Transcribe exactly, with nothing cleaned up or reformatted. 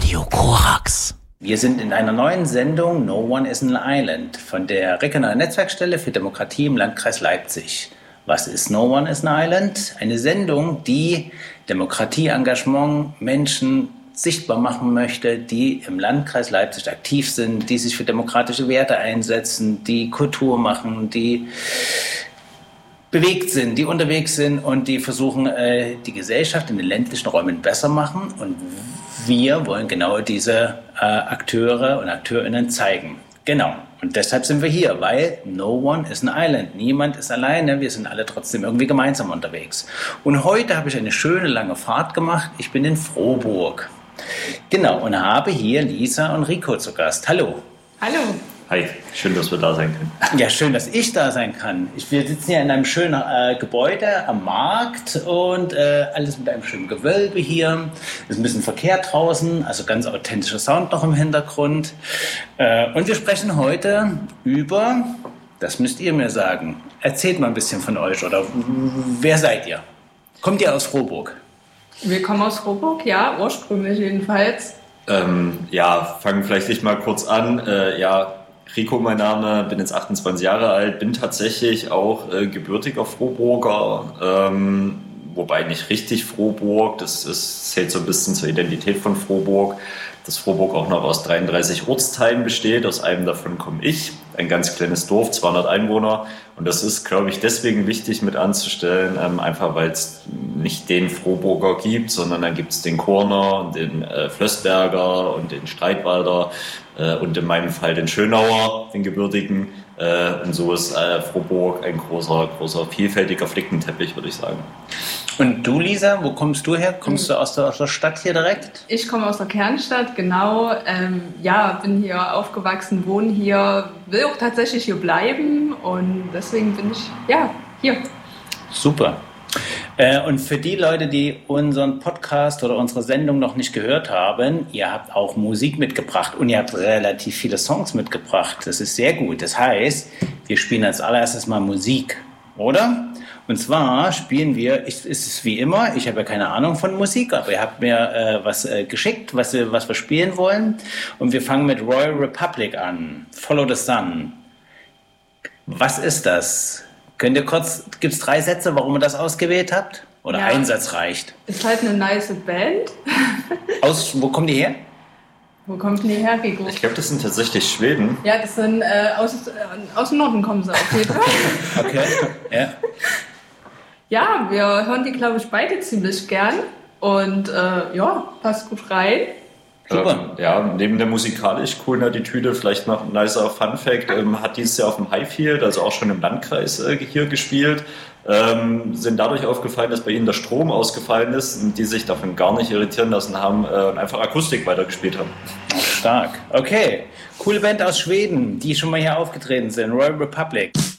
Radio Korax. Wir sind in einer neuen Sendung No One is an Island von der regionalen Netzwerkstelle für Demokratie im Landkreis Leipzig. Was ist No One is an Island? Eine Sendung, die Demokratieengagement Menschen sichtbar machen möchte, die im Landkreis Leipzig aktiv sind, die sich für demokratische Werte einsetzen, die Kultur machen, die bewegt sind, die unterwegs sind und die versuchen, äh, die Gesellschaft in den ländlichen Räumen besser machen. Und wir wollen genau diese äh, Akteure und Akteurinnen zeigen. Genau. Und deshalb sind wir hier, weil no one is an island. Niemand ist alleine. Wir sind alle trotzdem irgendwie gemeinsam unterwegs. Und heute habe ich eine schöne lange Fahrt gemacht. Ich bin in Frohburg. Genau. Und habe hier Lisa und Rico zu Gast. Hallo. Hallo. Hi, schön, dass wir da sein können. Ja, schön, dass ich da sein kann. Ich, wir sitzen hier in einem schönen äh, Gebäude am Markt und äh, alles mit einem schönen Gewölbe hier. Es ist ein bisschen Verkehr draußen, also ganz authentischer Sound noch im Hintergrund. Äh, und wir sprechen heute über, das müsst ihr mir sagen, erzählt mal ein bisschen von euch oder wer seid ihr? Kommt ihr aus Frohburg? Wir kommen aus Frohburg, ja, ursprünglich jedenfalls. Ähm, ja, fangen vielleicht nicht mal kurz an. Äh, ja, Rico, mein Name, bin jetzt achtundzwanzig Jahre alt, bin tatsächlich auch äh, gebürtiger Frohburger, ähm, wobei nicht richtig Frohburg, das ist, zählt so ein bisschen zur Identität von Frohburg, dass Frohburg auch noch aus dreiunddreißig Ortsteilen besteht, aus einem davon komme ich, ein ganz kleines Dorf, zweihundert Einwohner, und das ist, glaube ich, deswegen wichtig mit anzustellen, ähm, einfach weil es nicht den Frohburger gibt, sondern dann gibt es den Korner und den äh, Flößberger und den Streitwalder, und in meinem Fall den Schönauer, den gebürtigen. Und so ist Frohburg ein großer, großer, vielfältiger Flickenteppich, würde ich sagen. Und du, Lisa, wo kommst du her? Kommst du aus der, aus der Stadt hier direkt? Ich komme aus der Kernstadt, genau. Ähm, ja, bin hier aufgewachsen, wohne hier, will auch tatsächlich hier bleiben und deswegen bin ich, ja, hier. Super. Und für die Leute, die unseren Podcast oder unsere Sendung noch nicht gehört haben, ihr habt auch Musik mitgebracht und ihr habt relativ viele Songs mitgebracht. Das ist sehr gut. Das heißt, wir spielen als allererstes mal Musik, oder? Und zwar spielen wir, ist es wie immer, ich habe ja keine Ahnung von Musik, aber ihr habt mir äh, was äh, geschickt, was, was wir spielen wollen. Und wir fangen mit Royal Republic an. Follow the Sun. Was ist das? Könnt ihr kurz, gibt es drei Sätze, warum ihr das ausgewählt habt? Oder ja, ein Satz reicht? Ist halt eine nice Band. Aus, wo kommen die her? Wo kommt die her, Rico? Ich glaube, das sind tatsächlich Schweden. Ja, das sind, äh, aus, äh, aus dem Norden kommen sie auf jeden Fall. Okay, ja. Ja, wir hören die, glaube ich, beide ziemlich gern. Und äh, ja, passt gut rein. Super. Ähm, ja, neben der musikalisch coolen Attitüde vielleicht noch ein nicer Fun-Fact, ähm, hat dieses Jahr auf dem Highfield, also auch schon im Landkreis äh, hier gespielt, ähm, sind dadurch aufgefallen, dass bei ihnen der Strom ausgefallen ist und die sich davon gar nicht irritieren lassen haben äh, und einfach Akustik weitergespielt haben. Stark. Okay, coole Band aus Schweden, die schon mal hier aufgetreten sind, Royal Republic.